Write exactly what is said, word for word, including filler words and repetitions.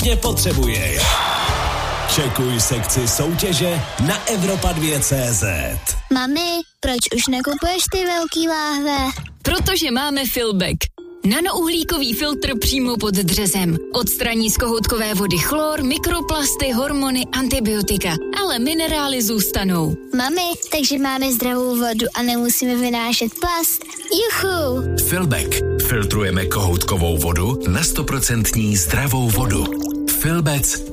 nutně potřebuješ. Čekuj sekci soutěže na Evropa dva tečka cé zet. Mami, proč už nekupuješ ty velký láhve? Protože máme Filbek. Nanouhlíkový filtr přímo pod dřezem. Odstraní z kohoutkové vody chlor, mikroplasty, hormony, antibiotika. Ale minerály zůstanou. Mami, takže máme zdravou vodu a nemusíme vynášet plast. Juchu! Filbek. Filtrujeme kohoutkovou vodu na sto procent zdravou vodu. Filbec